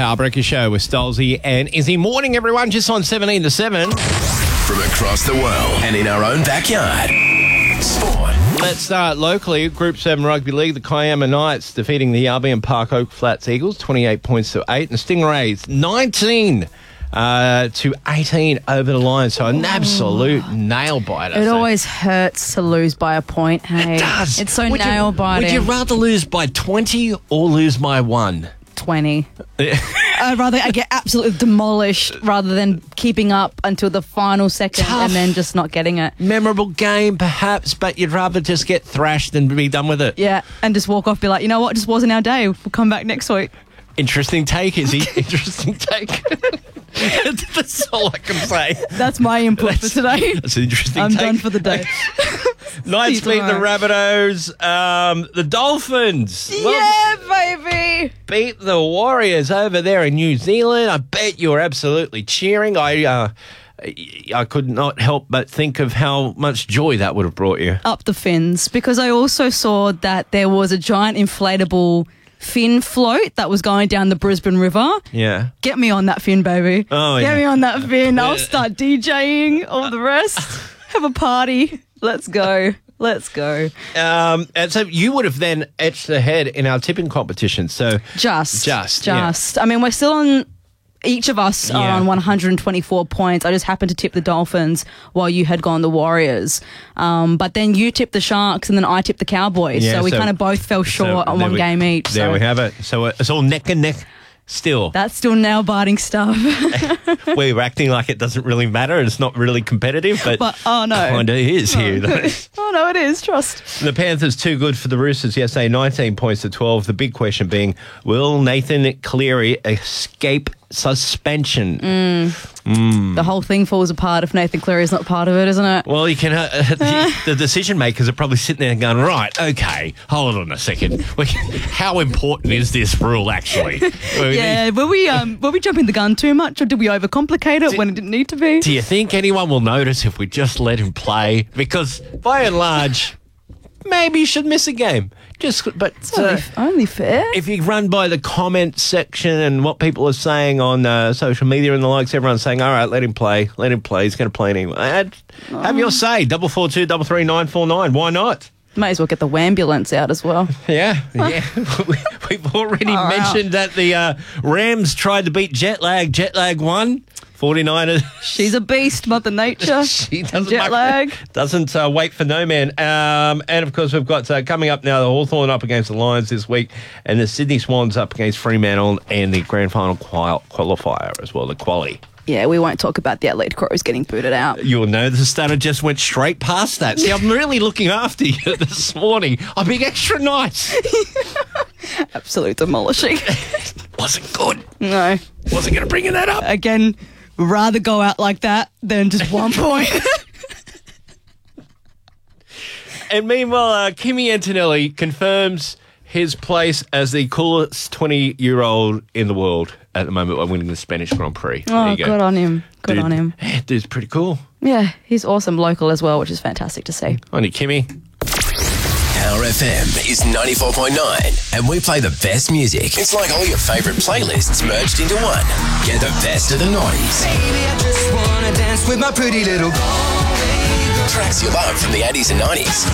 Power Breakfast Show with Stolzy and Izzy. Morning, everyone. Just on 17 to 7. From across the world and in our own backyard. Sport. Let's start locally. Group 7 Rugby League. The Kiama Knights defeating the Albion Park Oak Flats Eagles 28 points to 8. And the Stingrays 19 to 18 over the line. So an absolute nail biter. It always hurts to lose by a point. Hey, It does. It's so nail biting. Would you rather lose by 20 or lose by 1? 20. I'd rather I get absolutely demolished rather than keeping up until the final second Tough. and then just not getting it. Memorable game, perhaps, but you'd rather just get thrashed than be done with it. Yeah, and just walk off, be like, you know what, just wasn't our day. We'll come back next week. Interesting take, Izzy. Interesting take. That's all I can say. That's my input for today. That's an interesting I'm take. done for the day. Knights See you beat the Rabbitohs. The Dolphins. Yeah, baby. Beat the Warriors over there in New Zealand. I bet you were absolutely cheering. I could not help but think of how much joy that would have brought you. Up the fins, because I also saw that there was a giant inflatable fin float that was going down the Brisbane River. Yeah. Get me on that fin, baby. Oh, Get yeah. me on that fin. I'll start DJing all the rest. Have a party. Let's go. Let's go. And so you would have then etched ahead in our tipping competition. So Just. yeah. I mean, we're still on... Each of us are Yeah. on 124 points. I just happened to tip the Dolphins while you had gone the Warriors. But then you tipped the Sharks and then I tipped the Cowboys. Yeah, so we so- kind of both fell short on there one game each. There we have it. So it's all neck and neck still. That's still nail-biting stuff. We're acting like it doesn't really matter. It's not really competitive, but oh, no. kind of is here. Though. Oh, no, it is. Trust. The Panthers too good for the Roosters yesterday, 19 points to 12. The big question being, will Nathan Cleary escape suspension? The whole thing falls apart if Nathan Cleary is not part of it, isn't it? Well, you can. The decision makers are probably sitting there and going, right, okay, hold on a second. How important is this rule actually? Yeah, were we jumping the gun too much, or did we overcomplicate it when it didn't need to be? Do you think anyone will notice if we just let him play? Because by and large, maybe you should miss a game. But Only fair. if you run by the comment section and what people are saying on social media and the likes, everyone's saying, all right, let him play. He's going to play anyway. Have your say. 442 33 949. Why not? Might as well get the wambulance out as well. Yeah. We've already mentioned that the Rams tried to beat Jetlag won. 49ers. She's a beast, Mother Nature. She And doesn't jet lag. Doesn't wait for no man. And of course, we've got coming up now the Hawthorn up against the Lions this week, and the Sydney Swans up against Fremantle, and the grand final qualifier as well, the quali. Yeah, we won't talk about the Adelaide Crows getting booted out. You'll know the starter just went straight past that. See, I'm really looking after you this morning. I'm being extra nice. Absolute demolishing. Wasn't good. No. Wasn't going to bring that up. Again, rather go out like that than just 1 point. And meanwhile, Kimi Antonelli confirms his place as the coolest 20-year-old in the world at the moment by winning the Spanish Grand Prix. There Oh, you go. good on him. Good on him. Yeah, dude's pretty cool. Yeah, he's awesome local as well, which is fantastic to see. On you, Kimmy. Power FM is 94.9 and we play the best music. It's like all your favourite playlists merged into one. Get the best of the 90s. Baby, I just wanna dance with my pretty little Tracks you love from the 80s and 90s.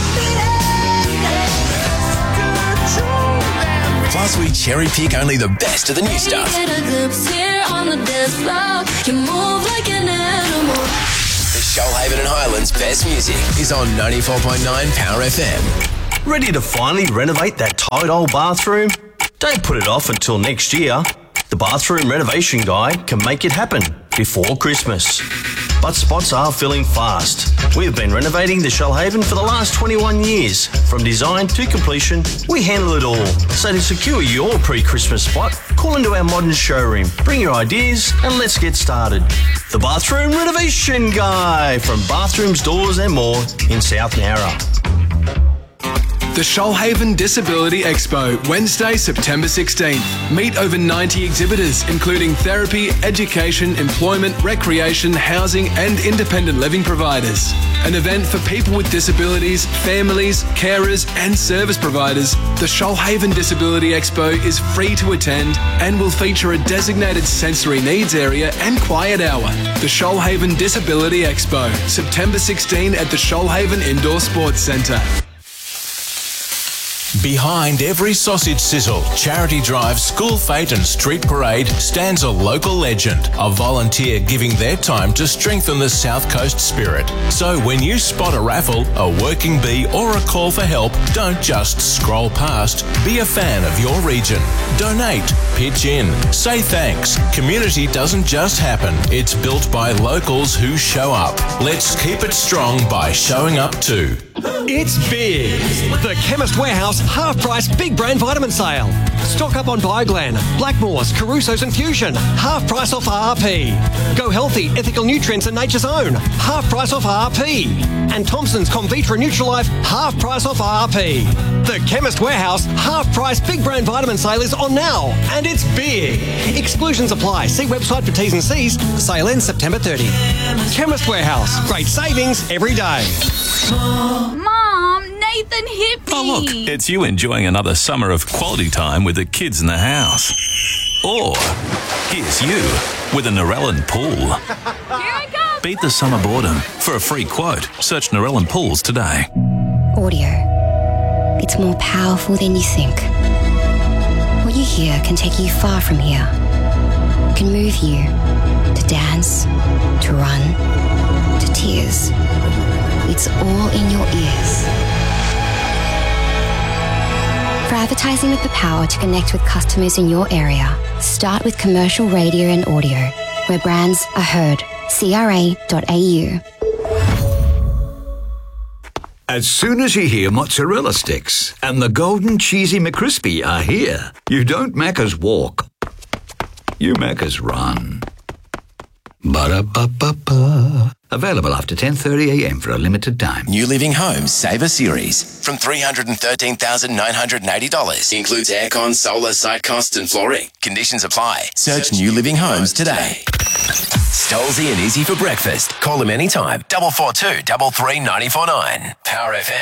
Plus, we cherry pick only the best of the new stuff. The Shoalhaven and Highlands best music is on 94.9 Power FM. Ready to finally renovate that tight old bathroom? Don't put it off until next year. The Bathroom Renovation Guy can make it happen before Christmas. But spots are filling fast. We've been renovating the Shoalhaven for the last 21 years. From design to completion, we handle it all. So to secure your pre-Christmas spot, call into our modern showroom. Bring your ideas and let's get started. The Bathroom Renovation Guy from Bathrooms, Doors and More in South Nowra. The Shoalhaven Disability Expo, Wednesday, September 16th. Meet over 90 exhibitors, including therapy, education, employment, recreation, housing and independent living providers. An event for people with disabilities, families, carers and service providers. The Shoalhaven Disability Expo is free to attend and will feature a designated sensory needs area and quiet hour. The Shoalhaven Disability Expo, September 16 at the Shoalhaven Indoor Sports Centre. Behind every sausage sizzle, charity drive, school fete and street parade stands a local legend, a volunteer giving their time to strengthen the South Coast spirit. So when you spot a raffle, a working bee or a call for help, don't just scroll past. Be a fan of your region. Donate, pitch in, say thanks. Community doesn't just happen. It's built by locals who show up. Let's keep it strong by showing up too. It's big. The Chemist Warehouse half-price big brand vitamin sale. Stock up on Bioglan, Blackmores, Caruso's and Fusion. Half price off RP. Go Healthy, Ethical Nutrients and Nature's Own. Half price off RP. And Thompson's Convitra Nutrilife. Half price off RP. The Chemist Warehouse half-price big brand vitamin sale is on now. And it's big. Exclusions apply. See website for T's and C's. Sale ends September 30. Chemist Warehouse. Great savings every day. Mom, Nathan hit me. Oh, look, it's you enjoying another summer of quality time with the kids in the house. Or here's you with a Narellan pool. Here I come. Beat the summer boredom. For a free quote, search Narellan Pools today. Audio. It's more powerful than you think. What you hear can take you far from here. It can move you to dance, to run, to tears. It's all in your ears. For advertising with the power to connect with customers in your area, start with commercial radio and audio, where brands are heard. CRA.au. As soon as you hear mozzarella sticks and the golden cheesy McCrispy are here, you don't Macca's walk. You Macca's run. Ba-da-ba-ba-ba. Available after 10:30am for a limited time. New Living Homes Saver Series from $313,980. Includes aircon, solar, site costs and flooring. Conditions apply. Search New Living Homes today. Stolzy and Easy for breakfast. Call them anytime. 442 33949. Power FM.